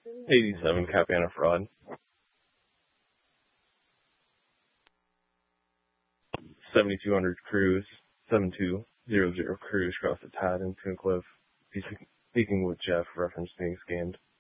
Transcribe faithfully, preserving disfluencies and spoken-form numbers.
eighty-seven, Capiana Fraud. seventy-two hundred, Cruz. seven two zero zero, Cruz, cross the Tad and Tuncliffe. Speaking with Jeff, reference being scanned.